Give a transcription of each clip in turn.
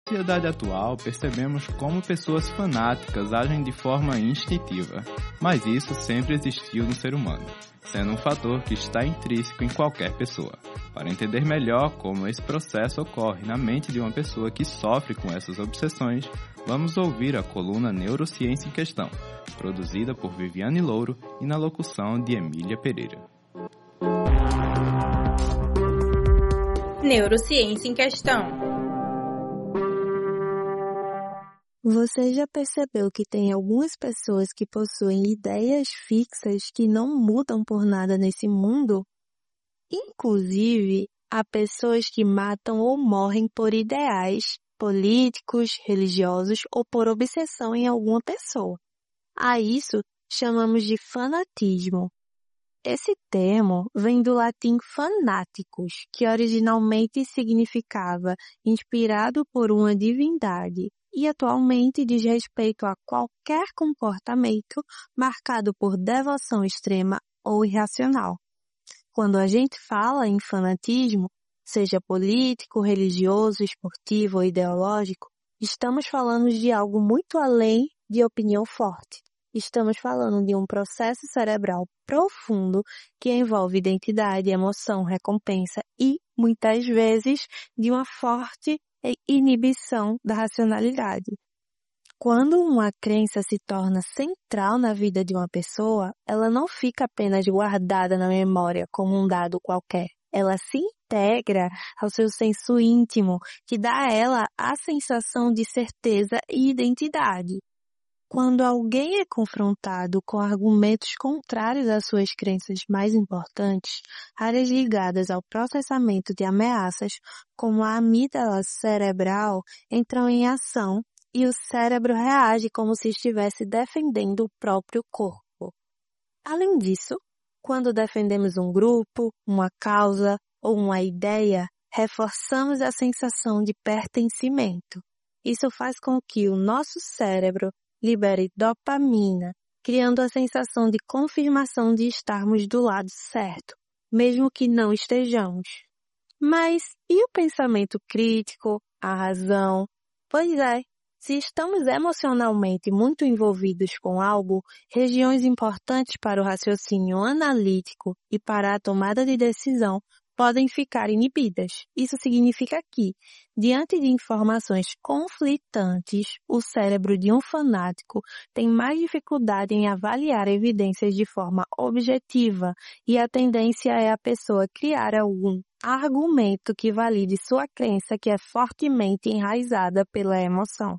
Na sociedade atual, percebemos como pessoas fanáticas agem de forma instintiva, mas isso sempre existiu no ser humano, sendo um fator que está intrínseco em qualquer pessoa. Para entender melhor como esse processo ocorre na mente de uma pessoa que sofre com essas obsessões, vamos ouvir a coluna Neurociência em Questão, produzida por Viviane Louro e na locução de Emília Pereira. Neurociência em Questão. Você já percebeu que tem algumas pessoas que possuem ideias fixas que não mudam por nada nesse mundo? Inclusive, há pessoas que matam ou morrem por ideais políticos, religiosos ou por obsessão em alguma pessoa. A isso chamamos de fanatismo. Esse termo vem do latim fanaticus, que originalmente significava inspirado por uma divindade, e atualmente diz respeito a qualquer comportamento marcado por devoção extrema ou irracional. Quando a gente fala em fanatismo, seja político, religioso, esportivo ou ideológico, estamos falando de algo muito além de opinião forte. Estamos falando de um processo cerebral profundo que envolve identidade, emoção, recompensa e, muitas vezes, de uma forte inibição da racionalidade. Quando uma crença se torna central na vida de uma pessoa, ela não fica apenas guardada na memória como um dado qualquer. Ela se integra ao seu senso íntimo, que dá a ela a sensação de certeza e identidade. Quando alguém é confrontado com argumentos contrários às suas crenças mais importantes, áreas ligadas ao processamento de ameaças, como a amígdala cerebral, entram em ação e o cérebro reage como se estivesse defendendo o próprio corpo. Além disso, quando defendemos um grupo, uma causa ou uma ideia, reforçamos a sensação de pertencimento. Isso faz com que o nosso cérebro libere dopamina, criando a sensação de confirmação de estarmos do lado certo, mesmo que não estejamos. Mas e o pensamento crítico, a razão? Pois é, se estamos emocionalmente muito envolvidos com algo, regiões importantes para o raciocínio analítico e para a tomada de decisão podem ficar inibidas. Isso significa que, diante de informações conflitantes, o cérebro de um fanático tem mais dificuldade em avaliar evidências de forma objetiva e a tendência é a pessoa criar algum argumento que valide sua crença que é fortemente enraizada pela emoção.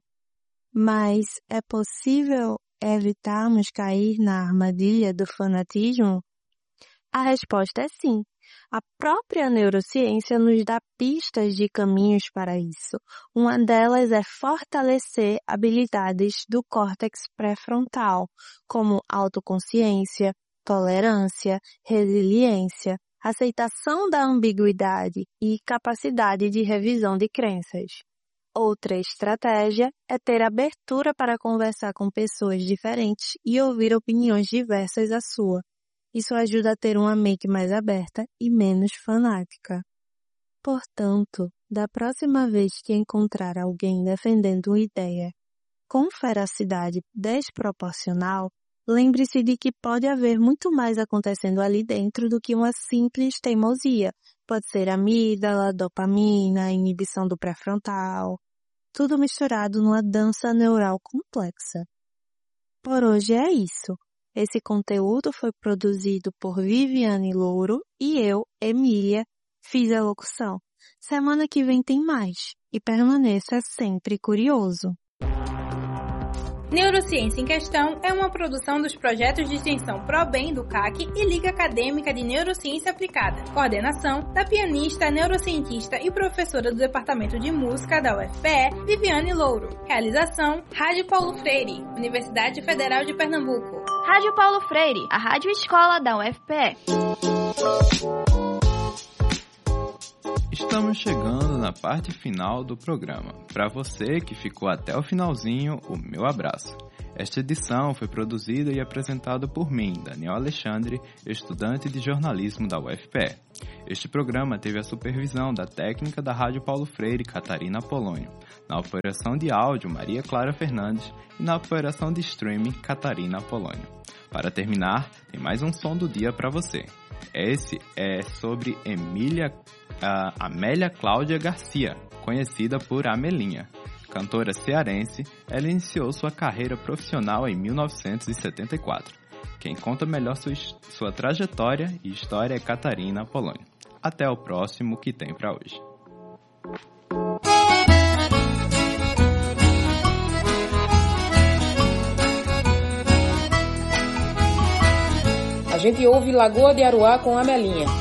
Mas é possível evitarmos cair na armadilha do fanatismo? A resposta é sim. A própria neurociência nos dá pistas de caminhos para isso. Uma delas é fortalecer habilidades do córtex pré-frontal, como autoconsciência, tolerância, resiliência, aceitação da ambiguidade e capacidade de revisão de crenças. Outra estratégia é ter abertura para conversar com pessoas diferentes e ouvir opiniões diversas à sua. Isso ajuda a ter uma mente mais aberta e menos fanática. Portanto, da próxima vez que encontrar alguém defendendo uma ideia com ferocidade desproporcional, lembre-se de que pode haver muito mais acontecendo ali dentro do que uma simples teimosia. Pode ser amígdala, dopamina, inibição do pré-frontal, tudo misturado numa dança neural complexa. Por hoje é isso. Esse conteúdo foi produzido por Viviane Louro e eu, Emília, fiz a locução. Semana que vem tem mais. E permaneça sempre curioso. Neurociência em Questão é uma produção dos projetos de extensão ProBem do CAC e Liga Acadêmica de Neurociência Aplicada. Coordenação da pianista, neurocientista e professora do Departamento de Música da UFPE, Viviane Louro. Realização, Rádio Paulo Freire, Universidade Federal de Pernambuco. Rádio Paulo Freire, a rádio escola da UFPE. Estamos chegando na parte final do programa. Para você que ficou até o finalzinho, o meu abraço. Esta edição foi produzida e apresentada por mim, Daniel Alexandre, estudante de jornalismo da UFPE. Este programa teve a supervisão da técnica da Rádio Paulo Freire, Catarina Apolônio, na operação de áudio, Maria Clara Fernandes, e na operação de streaming, Catarina Apolônio. Para terminar, tem mais um som do dia para você. Esse é sobre Amélia Cláudia Garcia, conhecida por Amelinha. Cantora cearense, ela iniciou sua carreira profissional em 1974. Quem conta melhor sua trajetória e história é Catarina Apolônio. Até o próximo que tem para hoje. A gente ouve Lagoa de Aruá com Amelinha.